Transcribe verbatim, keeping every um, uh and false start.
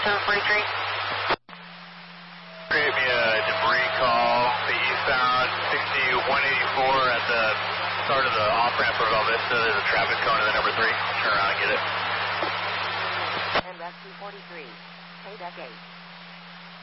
seven forty-three. Create me a debris call, the eastbound sixty-one eighty-four at the start of the off-ramp for Val Vista. There's a traffic cone in the number three. Turn around and get it. And that's two forty-three. Payback eight.